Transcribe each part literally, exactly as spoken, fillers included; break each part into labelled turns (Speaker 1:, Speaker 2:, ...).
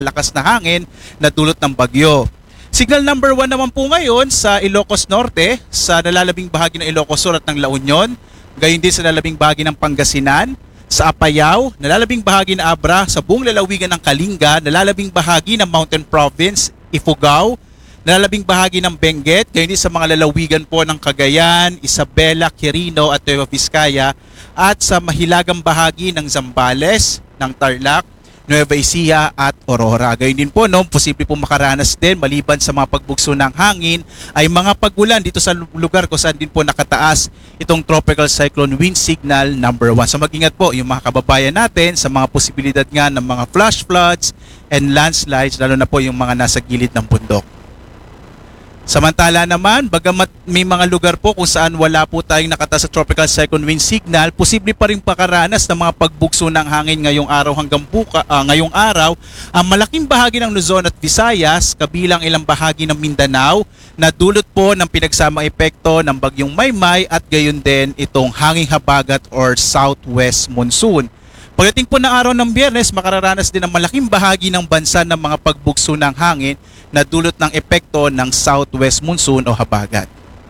Speaker 1: lakas na hangin na dulot ng bagyo. Signal number one naman po ngayon sa Ilocos Norte, sa nalalabing bahagi ng Ilocos Sur at ng La Union, gayon din sa nalalabing bahagi ng Pangasinan, sa Apayao, nalalabing bahagi ng Abra, sa buong lalawigan ng Kalinga, nalalabing bahagi ng Mountain Province, Ifugao, nalalabing bahagi ng Benguet, gayon din sa mga lalawigan po ng Cagayan, Isabela, Quirino at Nueva Vizcaya, at sa mahilagang bahagi ng Zambales, ng Tarlac, Nueva Ecija at Aurora. Gayon din po, no, posible po makaranas din maliban sa mga pagbugso ng hangin ay mga pagulan dito sa lugar kung saan din po nakataas itong Tropical Cyclone Wind Signal number one. So mag-ingat po yung mga kababayan natin sa mga posibilidad nga ng mga flash floods and landslides, lalo na po yung mga nasa gilid ng bundok. Samantala naman, bagamat may mga lugar po kung saan wala po tayong nakataas sa Tropical Cyclone Wind Signal, posible pa rin pakaranas ng mga pagbugso ng hangin ngayong araw hanggang buka, uh, ngayong araw ang malaking bahagi ng Luzon at Visayas, kabilang ilang bahagi ng Mindanao, na dulot po ng pinagsamang epekto ng bagyong Maymay at gayon din itong hanging habagat or southwest monsoon. Pagdating po ng araw ng Biyernes, makararanas din ang malaking bahagi ng bansa ng mga pagbugso ng hangin na dulot ng epekto ng southwest monsoon o habagat.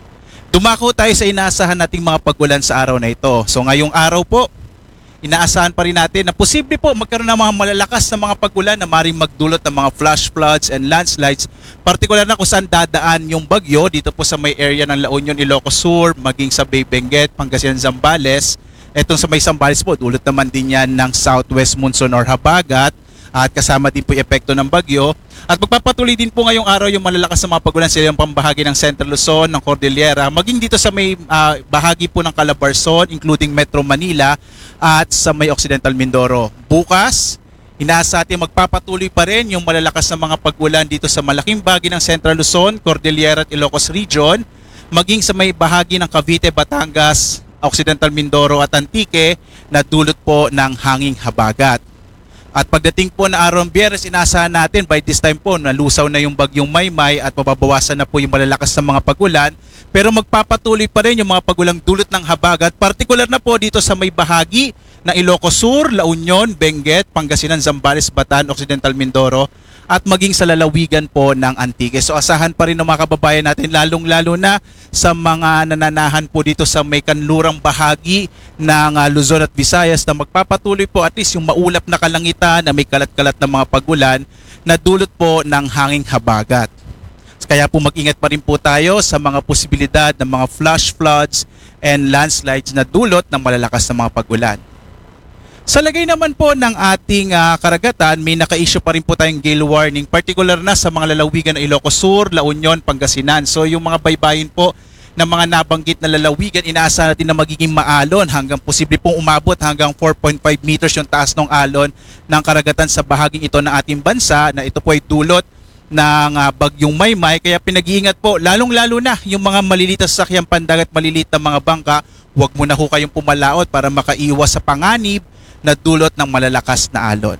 Speaker 1: Dumako tayo sa inaasahan nating mga pagulan sa araw na ito. So ngayong araw po, inaasahan pa rin natin na posible po magkaroon ng mga malalakas na mga pagulan na maaaring magdulot ng mga flash floods and landslides, partikular na kung saan dadaan yung bagyo dito po sa may area ng La Union, Ilocos Sur, maging sa Bay Benguet, Pangasinan, Zambales. Etong sa may Zambales po, dulot naman din yan ng southwest monsoon or habagat at kasama din po yung epekto ng bagyo. At magpapatuloy din po ngayong araw yung malalakas na mga pagulan sa yung pambahagi ng Central Luzon, ng Cordillera, maging dito sa may uh, bahagi po ng Calabarzon, including Metro Manila at sa may Occidental Mindoro. Bukas, inaasa natin magpapatuloy pa rin yung malalakas na mga pagulan dito sa malaking bahagi ng Central Luzon, Cordillera at Ilocos Region, maging sa may bahagi ng Cavite, Batangas, Occidental Mindoro at Antique na dulot po ng hanging habagat. At pagdating po na araw ng Biyernes, inaasahan natin by this time po nalusaw na yung bagyong Maymay at mababawasan na po yung malalakas na mga pagulan, pero magpapatuloy pa rin yung mga pagulang dulot ng habagat, partikular na po dito sa may bahagi ng Ilocos Sur, La Union, Benguet, Pangasinan, Zambales, Bataan, Occidental Mindoro at maging sa lalawigan po ng Antique. So asahan pa rin ng mga kababayan natin, lalong-lalo na sa mga nananahan po dito sa may kanlurang bahagi ng uh, Luzon at Visayas na magpapatuloy po at least yung maulap na kalangitan na may kalat-kalat na mga pagulan na dulot po ng hanging habagat. Kaya po mag-ingat pa rin po tayo sa mga posibilidad ng mga flash floods and landslides na dulot ng malalakas na mga pagulan. Sa lagay naman po ng ating uh, karagatan, may naka-issue pa rin po tayong gale warning, particular na sa mga lalawigan ng Ilocos Sur, La Union, Pangasinan. So yung mga baybayin po ng mga nabanggit na lalawigan, inaasahan natin na magiging maalon hanggang posible pong umabot hanggang four point five meters yung taas ng alon ng karagatan sa bahaging ito ng ating bansa, na ito po ay dulot ng uh, bagyong Maymay. Kaya pinag-iingat po, lalong-lalo na yung mga maliliit na sasakyang pandagat, maliliit na mga bangka, huwag muna ho kayong pumalaot para makaiwas sa panganib na dulot ng malalakas na alon.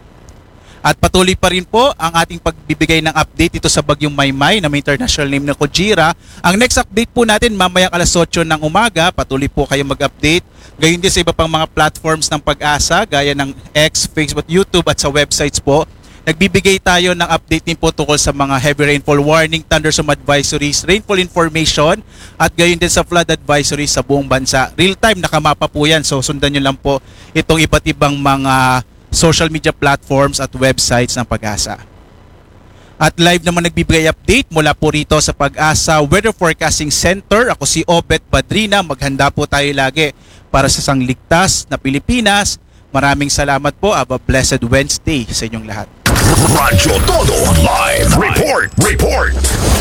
Speaker 1: At patuloy pa rin po ang ating pagbibigay ng update ito sa bagyong Maymay na may international name na Kojira. Ang next update po natin mamayang alas otso ng umaga. Patuloy po kayo mag-update. Gayon din sa iba pang mga platforms ng Pag-asa gaya ng X, Facebook, YouTube at sa websites po. Nagbibigay tayo ng update din po tungkol sa mga heavy rainfall warning, thunderstorm advisories, rainfall information at gayon din sa flood advisories sa buong bansa. Real time nakamapa po yan, so sundan nyo lang po itong iba't ibang mga social media platforms at websites ng Pag-asa. At live naman nagbibigay update mula po rito sa Pag-asa Weather Forecasting Center. Ako si Obet Badrina, maghanda po tayo lagi para sa sangligtas na Pilipinas. Maraming salamat po. Have a blessed Wednesday sa inyong lahat.
Speaker 2: Radyo Todo Live Report Report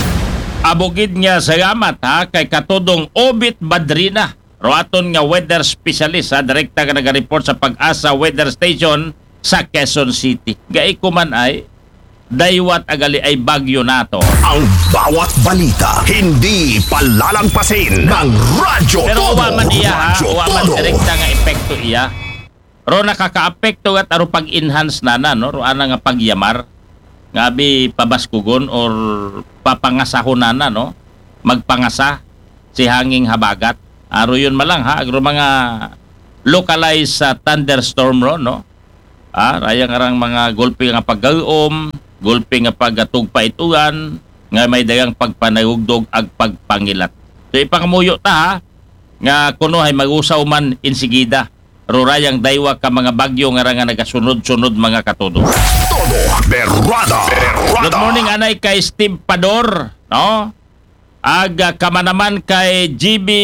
Speaker 3: Abogid nga salamat ha kay katudong Obet Badrina, roaton nga weather specialist ha, direkta nga naga-report sa Pag-asa Weather Station sa Quezon City. Gaikuman ay daywat agali ay bagyo nato.
Speaker 2: Ang bawat balita hindi palalampasin ng Radyo
Speaker 3: Pero
Speaker 2: Todo.
Speaker 3: uwa man iya ha,
Speaker 2: Radyo
Speaker 3: uwa man
Speaker 2: Todo.
Speaker 3: direkta nga epekto iya. Ro nakaka-apekto at aro pag-enhance na na, no? Ro ana nga pagyamar. Ngabi pabaskugon or papangasahon na na, no? Magpangasa si hanging habagat. Aro yun malang ha, agro mga localized uh, thunderstorm ro, no? Ah, raya nga rang mga gulpi nga paggayom, gulpi nga pagtugpaituan, nga may dagang pagpanayugdog ag pagpangilat. So ipangamuyo ta ha, nga kuno ay mag-usaw man insigida. Rurayang daywa ka mga bagyo nga ra nga nagasunod-sunod mga katudo.
Speaker 2: Todo Berrada. Berrada.
Speaker 3: Good morning anay kay Steve Pador, no? Aga kamanaman kay G B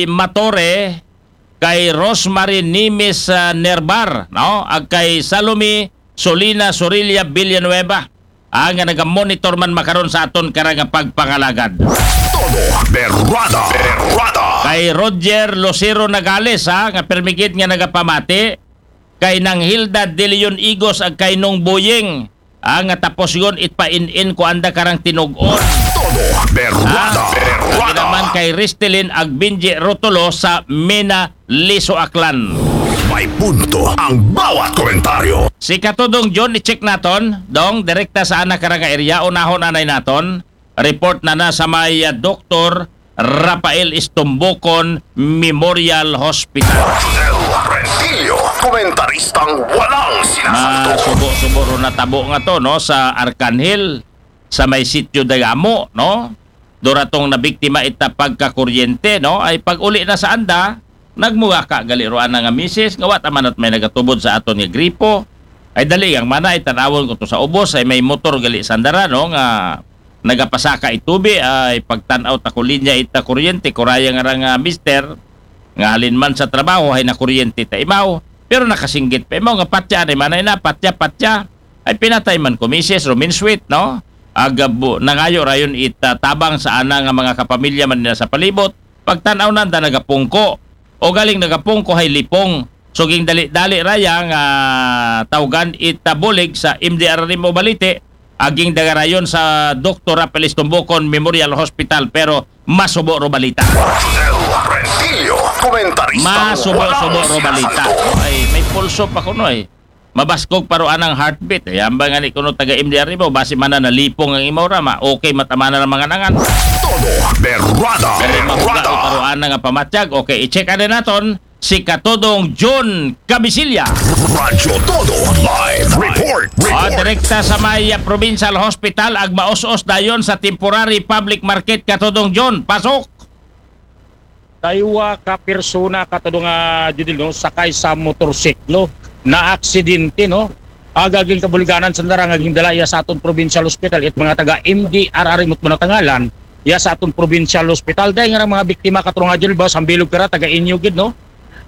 Speaker 3: Matore, kay Rosemary Nimes uh, Nerbar, no? Ag kay Salome Solina Sorilla Villanueva. Ang nga naga-monitor man makaron sa aton karang pagpangalagad.
Speaker 2: Todo Berrada. Berrada.
Speaker 3: Kay Roger Lucero Nagales ha, nga permigid nga nagapamati. Kay nang Hilda De Leon Igos ag kay Nong Boyeng. Ang nga tapos yun itpain-in ko anda karang tinugon.
Speaker 2: Todo Berrada.
Speaker 3: Lagi
Speaker 2: Berrada.
Speaker 3: naman kay Ristelin Agbinje Rotolo sa Mena Liso Aklan.
Speaker 2: May punto ang bawat komentaryo.
Speaker 3: Si Katudong John, i-check naton. Dong, direkta sa anak karang area. Unahon anay naton. Report na na sa may uh, Doktor Rafael Istumbukon Memorial Hospital.
Speaker 2: Del Rentillo, komentaristang walang sinasagot.
Speaker 3: Masubo-subo ro na tabo nga to no sa Arcangel sa may sitio Dayamo no. Duratong na biktima ita pagkakuryente no ay pag-uli na sa anda nagmuha ka gali ro ana nga misis nga wat man at may nagatubod sa aton nga gripo ay dali ang mana itanawon ko to sa ubos ay may motor gali sandara no nga nagapasaka itubi ay pagtan-aw ta ko linya ita kuryente kuraya nga ra nga mister nga halin man sa trabaho ay na kuryente ta imaw pero nakasinggit pa imaw nga patya ni manay na patya patya ay pinatay man ko misis Romin Sweet no agabo nangayo rayon ita tabang sa ana nga mga kapamilya man nila sa palibot pagtan-aw nanda nagapungko o galing nagapungko hay lipong suging dali-dali raya nga tawgan ita bulig sa M D R Rimo Balite aging dagarayon sa Doktor Rafael Istumbukon Memorial Hospital pero masubo ro balita.
Speaker 2: Del Rentillo, komentaristang
Speaker 3: Masubo-subo ro
Speaker 2: walang
Speaker 3: balita.
Speaker 2: sinasagot.
Speaker 3: Ay may pulso pa kuno eh. Mabaskog paro anang heartbeat. Eh. Yamba nga ni kuno taga M D R mo basi man na nalipong ang imawra ma. Okay matamana ng mga nangan.
Speaker 2: Todo Berrada.
Speaker 3: Dali mahuga
Speaker 2: Berrada.
Speaker 3: o paro anang nga pamatyag. Okay, i-check na naton si Katodong John Cabisilla.
Speaker 2: Radyo Todo Live Report.
Speaker 3: O,
Speaker 2: Report.
Speaker 3: direkta sa may uh, Provincial Hospital ag maos-os dayon sa temporary public market Katodong John. Pasok.
Speaker 4: Daywa ka persona katulong nga judil no sakay sa motorsiklo na aksidente no agaging kabulganan sa narang aging dala iya sa aton provincial hospital it mga taga M D R R imot manatangalan iya sa aton provincial hospital dahil nga mga biktima katulong nga judil ba sambilog kara taga inyo gid no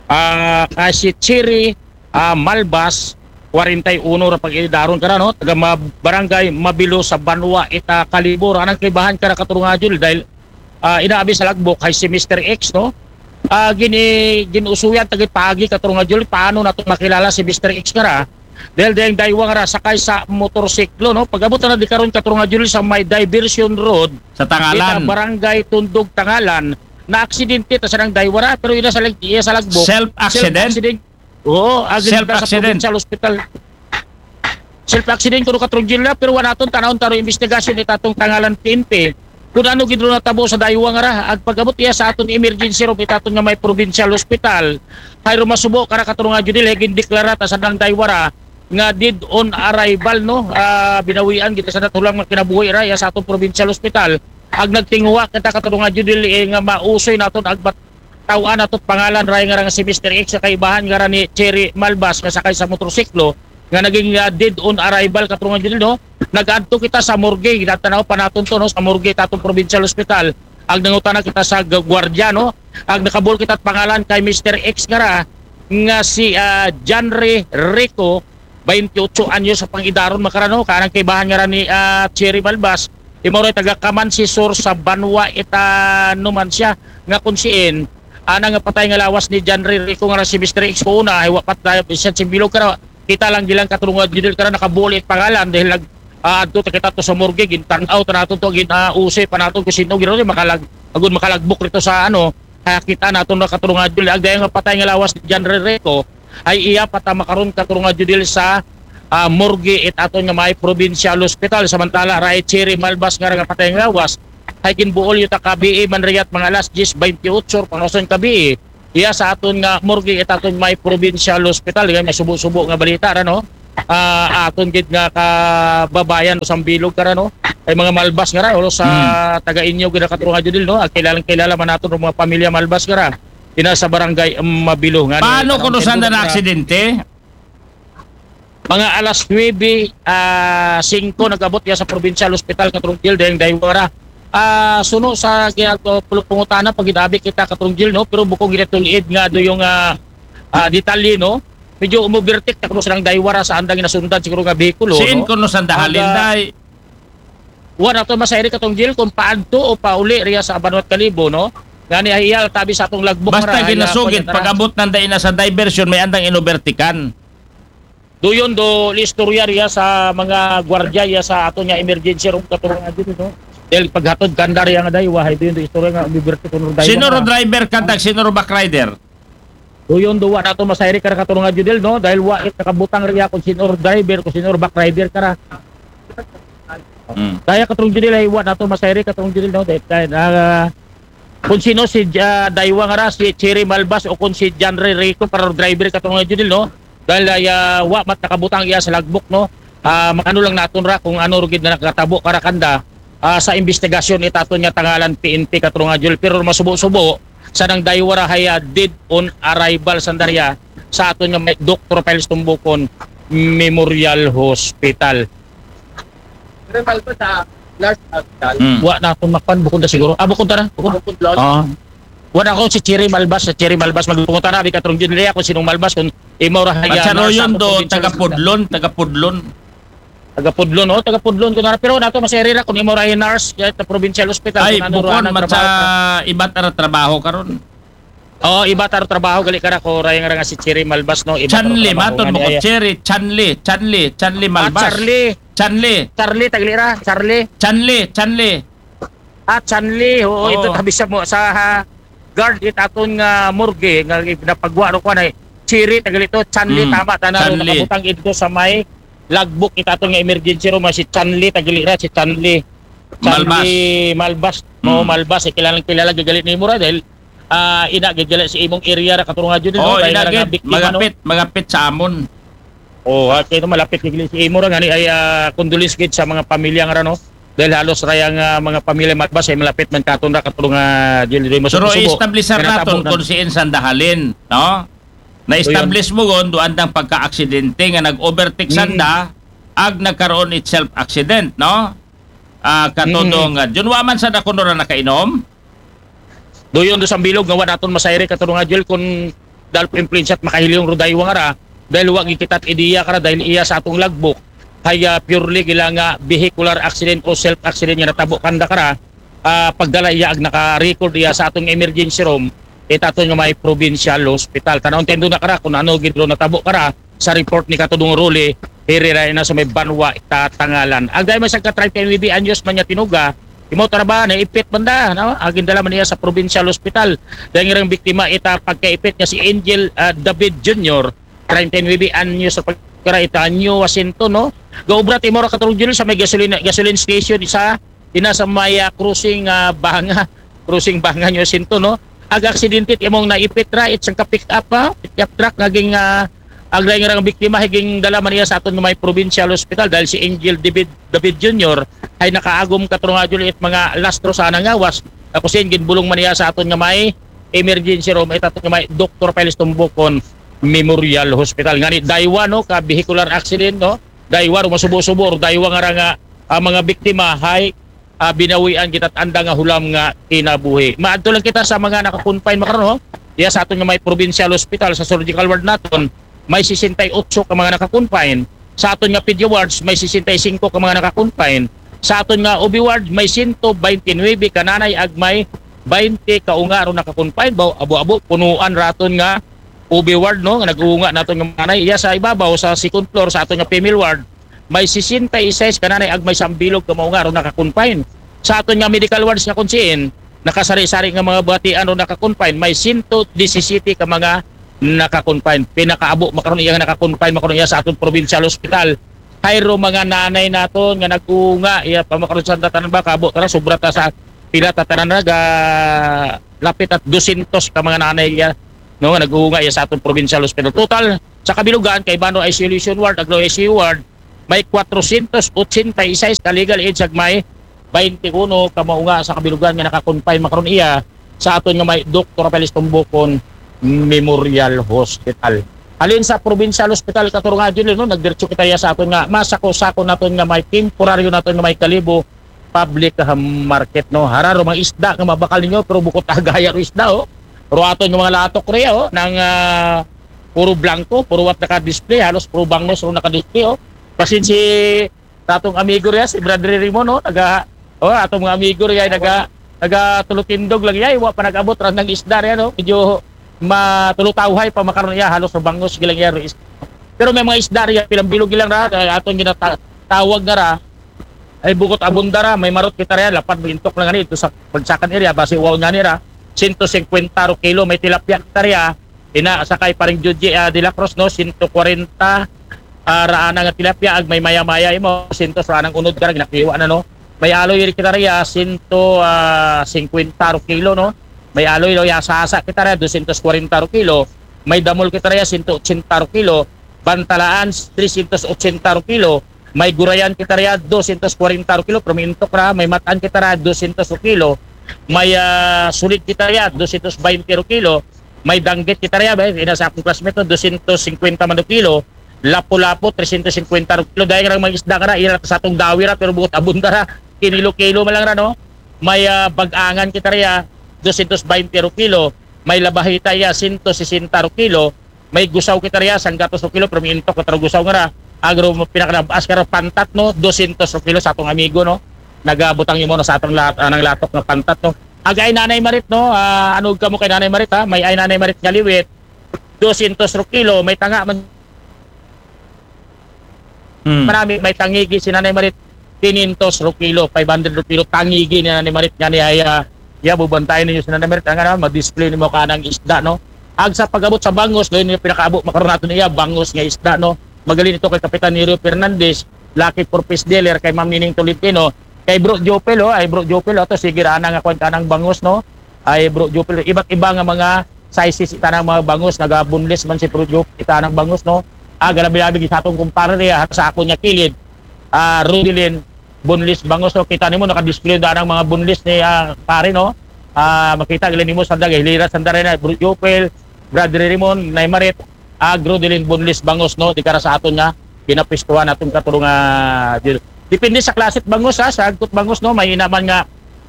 Speaker 4: ah kasi Cherry ah, Malbas forty-one ra pag-idaron kara no taga ma- barangay Mabilo sa Banwa ita Kalibor anang kaibahan kara katulong nga judil dahil uh, inaabi sa lagbok kay si Mister X no uh, gini ginusuyan tagit pagi katong nga jul paano nato makilala si Mister X kara dahil dahil daywa nga ra sakay sa motorsiklo no pagabot na di karon katong nga jul sa may diversion road
Speaker 3: Sa
Speaker 4: ita
Speaker 3: Tangalan.
Speaker 4: barangay Tundog Tangalan na aksidente ta sa nang daywa ra pero ina sa lag iya sa lagbok
Speaker 3: Self-accident?
Speaker 4: Self-accident. Oo, agad sa
Speaker 3: Self-accident.
Speaker 4: provincial hospital. Self-accident kuno katong jila pero wala naton tanawon taro investigasyon ni tatong Tangalan P N P. Kung ano gid na tabo sa daywa nga ra ag pagabot iya sa aton emergency room itaton nga may provincial hospital hayro masubo kara katong nga judil higin deklara ta sa nang daywa ra nga dead on arrival no ah, binawian kita sa natulang nga kinabuhi ra iya sa aton provincial hospital ag nagtinguha kita katong nga judil eh, nga mausoy naton ag bat tawaan naton pangalan ra nga ra nga si Mister X sa kaibahan nga ra ni Cherry Malbas nga sakay sa motorsiklo nga naging uh, dead on arrival katong nga judil no nag-adto kita sa morgue ginatanaw pa naton to no sa morgue tatong provincial hospital ag nangutana kita sa gu- gwardiya no ag nakabul kita at pangalan kay Mister X nga ra nga si uh, Janre Rico twenty-eight anyos sa pangidaron makarano kanang kaibahan nga ra ni uh, Cherry Malbas imo ray taga Kamansisor sa Banwa ita numan siya nga kunsiin ana nga patay nga lawas ni Janre Rico nga ra si Mister X ko una ay wapat tayo siya si bilog kara kita lang gilang katulungad judil kara nakabulit pangalan dahil nag uh, adto kita to sa morgue gintanaw ta naton to gin uh, usay pa naton kung sino gino makalag agud makalagbok rito sa ano kaya kita naton na katulungad judil ag dahil nga patay nga lawas ni Janre Rico ay iya pata makaron katulungad judil sa uh, morgue it aton nga may provincial hospital samantala ray Cherry Malbas nga nga patay nga lawas ay ginbuol yuta kabi man riyat mga alas ten twenty-eight pangason kabi iya sa aton nga morgue it aton may provincial hospital nga may subo-subo nga balita ra no ah, aton gid nga kababayan o sambilog kara no ay mga malbas nga ra o sa taga inyo gid katurong adyo no ang kilalang kilala man naton ng mga pamilya malbas nga ra ina sa barangay um, Mabilongan.
Speaker 3: Paano kung saan na aksidente?
Speaker 4: Mga alas nuwebe, ah, singko nag-abot ya sa Provincial Hospital Katrunggil dahil Daywara. Ah, suno sa pulupungutana pag idabi kita Katrunggil no pero bukong ginatulid nga do yung ah, ah, detalye no. Medyo umubertik ta kuno silang Daywara sa andang inasundan siguro nga behikulo
Speaker 3: Siin
Speaker 4: no.
Speaker 3: kung saan dahalin
Speaker 4: Aga-
Speaker 3: day.
Speaker 4: Wala to masayri Katrunggil kung paadto o pauli riya sa Abanuat Kalibo no. Gani ahiyal tabi sa atong lagbok
Speaker 3: Basta
Speaker 4: ra, hayal,
Speaker 3: ginasugid,
Speaker 4: pagkatara.
Speaker 3: pag-abot ng day na sa diversion, may andang inubertikan.
Speaker 4: Doon do istorya riya sa mga gwardiya ya sa ato nya emergency room katulong dito no. Dahil paghatod kanda riya nga daywa hay doon do istorya nga liberty kuno daywa.
Speaker 3: Sino ro driver kantag, sino ro back rider?
Speaker 4: Doon do wa nato masayri kara katulong judel no dahil wa it nakabutang riya kung sino ro driver kung sino ro back rider kara.
Speaker 3: Mm.
Speaker 4: Kaya katulong judel ay wa nato masayri katulong judel no dahil uh, kung sino si uh, daywa nga ra si Cherry Malbas o kung si John Ray Rico para driver katulong judel no. Dahil ay uh, wa mat nakabutang iya sa lagbok no. Ah uh, ano lang naton ra kung ano rugid na nakatabo karakanda uh, sa investigasyon itaton niya tangalan P N P katulong judel pero masubo-subo sa nang Daywara haya dead on arrival sandarya sa aton nga may Doctor Piles Tumbukon Memorial Hospital.
Speaker 3: Mm.
Speaker 4: Wa na akong makpan bukod na siguro. Ah, bukod na. Bukod na. Ah. Wa na ako si Cherry Malbas. Sa Cherry Malbas magpupunta na. Bika trong dyan kung sinong Malbas. Kung imaw rahaya.
Speaker 3: Matsaro yun do, taga-pudlon, taga-pudlon.
Speaker 4: Taga-pudlon, oh. Taga-pudlon. Kung na, pero nato masayari ra. Kung imaw rahaya nurse. Kaya ta Provincial Hospital.
Speaker 3: Ay,
Speaker 4: kung ano,
Speaker 3: bukon,
Speaker 4: rahan ang
Speaker 3: matsa
Speaker 4: trabaho ka.
Speaker 3: iba't ara trabaho karon.
Speaker 4: Oo, iba taro trabaho. Gali ka na. Kung rahaya nga nga si Cherry Malbas, no. Iba taro
Speaker 3: Chanli,
Speaker 4: trabaho.
Speaker 3: maton mo ko
Speaker 4: Ngani, ay-
Speaker 3: Cherry, Chanli, Chanli, Chanli
Speaker 4: Ah,
Speaker 3: Malbas.
Speaker 4: Charlie.
Speaker 3: Chanli,
Speaker 4: Charlie, taglira. Charlie.
Speaker 3: Chanli, Chanli.
Speaker 4: Ah, Chanli. Oo,
Speaker 3: Oo.
Speaker 4: ito tabi sa mo. Sa ha, guard it aton nga morgue. Nga pinapagwa ko na. Cherry, tagalito. Chanli,
Speaker 3: Mm,
Speaker 4: tama. Tanaro,
Speaker 3: Chanli.
Speaker 4: nakabutang ito sa may logbook it aton nga emergency room. Si Chanli, tagalira. Si Chanli. Chanli Malbas. No,
Speaker 3: Mm.
Speaker 4: Malbas. Eh, kilalang kilala. Gagalit ni Mura dahil ah ina gagalit si imong area ra katulungan jud
Speaker 3: Oh,
Speaker 4: dahil nga
Speaker 3: inagid,
Speaker 4: biktima, no?
Speaker 3: magapit, magapit sa amon.
Speaker 4: Oh, kay no malapit gigli si imo ra ngani ay uh, condolence gid sa mga pamilya nga ra no. Dahil halos raya nga mga pamilya Malbas ay malapit man katon ra katulungan jud mo
Speaker 3: Pero i-establishar naton kung siin sandahalin, no? Na-establish mo gon duan dang pagka-aksidente nga nag-overtake
Speaker 4: Mm.
Speaker 3: sanda ag nagkaroon itself accident, no? Ah, katodong mm. Jun wa man sa nakuno ra nakainom.
Speaker 4: Doyon do sa bilog nga wa naton masayri katulungan jud kun dal influence at makahiliyong ruday nga ra dahil wa gikitat ideya kara dahil iya sa atong logbook ay uh, purely gila nga vehicular accident o self accident nga natabo kanda kara uh, pagdala iya ag naka-record iya sa atong emergency room itaton nga may provincial hospital tanawon tendo na kara kung ano gid ro natabo kara sa report ni katudong Ruli hirira na sa may banwa itatangalan ag dahil man sa ka-try N W B anyos man niya tinuga imo trabaho na ipit banda no agin dala man niya sa provincial hospital dahil nga biktima ita pagkaipit niya si Angel uh, David Junior crime ten W B anyo sa pagkara ita anyo Washington no gaubrat imo ra katulog jud sa may gasoline gasoline station isa ina sa may uh, cruising uh, banga cruising banga nyo Washington no ag aksidente imong naipit ra it sang ka-pick up ha pick up truck naging uh, agray nga ang biktima higing dala man niya sa aton nga may provincial hospital dahil si Angel David David Junior ay nakaagom katrunga jud it mga lastro sana ngawas ako sin ginbulong man niya sa aton nga may emergency room it aton nga may Doctor Piles Tumbukon Memorial Hospital ngani daywa no ka vehicular accident no daywa masubo-subo daywa nga ra nga ang mga biktima hay uh, binawian kita at anda nga hulam nga kinabuhi maadto lang kita sa mga naka-confine makaron no iya sa aton nga may provincial hospital sa surgical ward naton may sixty-eight ka mga naka-confine. Sa aton nga pedia wards may sixty-five ka mga naka-confine. Sa aton nga O B ward may one twenty-nine kananay ag may twenty ka unga ron naka-confine. Baw abo-abo punuan raton nga O B ward no nga nag-uunga naton nga manay. Iya sa ibabaw sa second floor sa aton nga female ward may sixty-six kananay ag may sambilog ka mga ron naka-confine. Sa aton nga medical wards nga kunsiin nakasari-sari nga mga batian ron naka-confine may one seventeen ka mga naka-confine pinakaabo makaron iya nga naka-confine makaron iya sa aton provincial hospital hayro mga nanay naton nga nag-unga iya pa makaron sa tanan ba kabo tara sobra ta sa pila ta tanan naga lapit at two hundred ka mga nanay iya no nga nag-unga iya sa aton provincial hospital total Sa kabilugan kay Bano Isolation Ward, Agno I C U Ward, may four eighty-six ka legal age ag may twenty-one ka mao nga sa kabilugan nga naka-confine makaron iya sa aton nga may Doctor Apeles Tumbukon Memorial Hospital. Halin sa Provincial Hospital katurungan dili no nagdiretso kita ya sa aton nga masako-sako naton nga may temporaryo naton nga may kalibo public ah, market no. Hararo mga isda nga mabakal ninyo pero bukod agaya ro isda oh. Pero aton nga mga latok riya oh nang uh, puro blanco, puro wat naka-display, halos puro bangos ro naka-display oh. Pasin si tatong amigo riya si Brother Rimo no naga oh atong mga amigo riya naga naga tulutindog lang yay wa pa nag-abot ra ng isda riya no. Medyo matulutawhay pa makaron iya halos bangos gilang iya is. Pero may mga isda riya pilang bilog gilang ra atong ginatawag na ra ay bukot abunda ra may marot kita riya lapad bintok lang ani ito sa pagsakan area base wow nga nira one hundred fifty ro kilo may tilapia kita riya ina sakay paring Judge uh, de la Cruz no one hundred forty uh, raana nga tilapia ag may maya-maya imo one hundred ra nang unod ka ginakiwa na no may aloy kita riya one hundred fifty ro kilo no may aloy lo ya sasa kita riya two hundred forty ro kilo may damol kita riya one hundred eighty ro kilo bantalaan three hundred eighty ro kilo may gurayan kita riya two hundred forty ro kilo promintok ra may mataan kita riya two hundred ro kilo may uh, sulit kita riya two hundred twenty ro kilo may danggit kita riya ba ina sa akong classmate two hundred fifty man ro kilo lapo-lapo three hundred fifty ro kilo dahil ra mga isda ra ira sa atong dawi ra pero buot abunda ra kinilo-kilo man lang ra no may uh, bag-angan kita riya two hundred twenty ro kilo may labahita ya one hundred sixty ro kilo may gusaw kita riya one hundred ro kilo pero mintok katro gusaw nga ra agro pinakalabaas karo pantat no two hundred ro kilo sa atong amigo no nagabutang imo no sa atong lat uh, ng latok na pantat no agay Nanay Marit no uh, anog ka mo kay Nanay Marit ha may ay Nanay Marit nga liwit two hundred ro kilo may tanga man hmm. marami may tangigi si Nanay Marit one hundred ro kilo five hundred ro kilo tangigi ni Nanay Marit nga ni ay uh, ya bubantayan ninyo si Nanay Marit nga naman ma-display nimo kanang isda no ag sa pag-abot sa bangos no yung pinakaabot makaron nato niya bangos nga isda no magaling ito kay Kapitan Nirio Fernandez Lucky Purpose Dealer kay Ma'am Nining Tolentino kay Bro Jopel oh ay Bro Jopel oh to sige ra nga kwan kanang bangus no ay Bro Jopel iba't iba nga mga sizes ita ng mga bangus naga-boneless man si Bro Jopel ita ng bangus no ah galabi-labi sa atong kumpare niya sa ako niya kilid ah Rudilin boneless bangus no kita nimo naka-display da ng mga boneless ni uh, pare no ah makita gilin nimo sa dagay hilira sa dare na Bro Jopel Brother Raymond Nay Marit agro dilin boneless bangus no di kara sa aton nga pinapistuhan atong katulungan uh, depende sa klase bangus ha sa agtot bangus no may inaman nga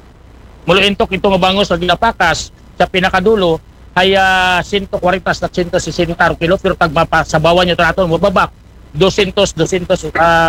Speaker 4: muluintok ito nga bangus na ginapakas sa pinakadulo ay uh, one hundred forty at one hundred sixty ro kilo pero pag mapasabawan nyo ito natin mababa two hundred, two hundred twenty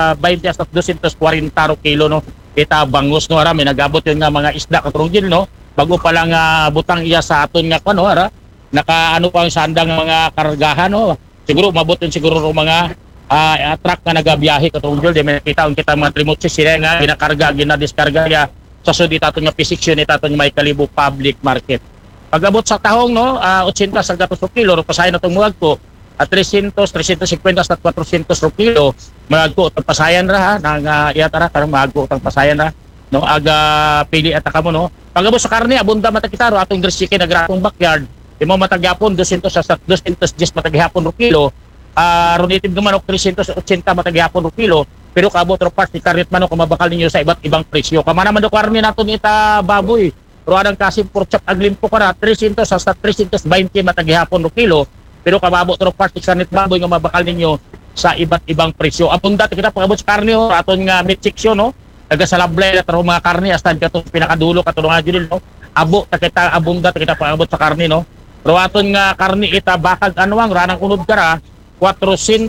Speaker 4: at two hundred forty ro kilo no kita bangus no ara may nagabot yun nga mga isda katrunggil no bago pa lang uh, butang iya sa aton nga kano ara naka ano pa ang sandang mga kargahan no siguro mabot yun siguro mga uh, truck na nagabiyahe katrunggil di may kita kita mga remote sila nga ginakarga ginadiskarga ya sa sudi tato nga pisiksyon ni tato nga may kalibo public market pag-abot sa tahong no uh, eighty sa gatos ro kilo pasayan na itong muwag ko at three hundred, three hundred fifty at four hundred ro kilo magko tang pasayan ra ha nang uh, iyatara karang magko tang pasayan ra no aga pili ataka mo no pag-abot sa karne abunda mata kita ro atong dress chicken nagratong backyard imo matagyapon two hundred sa two hundred ten matagyapon ro kilo ah uh, ron itim manok three hundred eighty matagyapon ro kilo pero kaabot ro part ni karit manok kung mabakal ninyo sa iba't ibang presyo kamana man do karne naton ita baboy ro adang kasim pork chop aglimpo ka na three hundred sa three hundred twenty matagyapon ro kilo pero kababot ro part ni karit baboy nga mabakal ninyo sa iba't ibang presyo apong dati kita pagabot sa karne ho aton nga meat section no taga sa lablay at ro mga karne hasta kato pinakadulo katulungan jud no abo ta kita abunda ta kita pagabot sa karne no ro aton nga karne ita bakag anwang ranang unod kara four hundred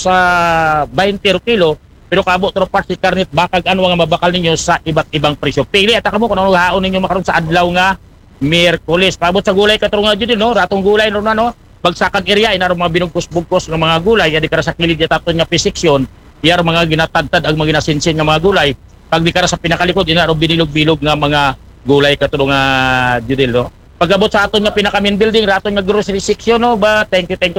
Speaker 4: twenty ro kilo pero kaabot ro part si karne bakag anwang nga mabakal ninyo sa iba't ibang presyo pili at kamo kun ano haon ninyo makaron sa adlaw nga Miyerkules paabot sa gulay katulungan jud no ratong gulay no no bagsakan area ina ro mga binugkos-bugkos nga mga gulay ya di kara sa kilid ya taton nga pisiksyon iyar mga ginatadtad ang mga ginasinsin nga mga gulay pag di kara sa pinakalikod ina ro binilog-bilog nga mga gulay katulungan jud no pag-abot sa aton nga pinaka main building raton nga grocery section no ba thank you thank you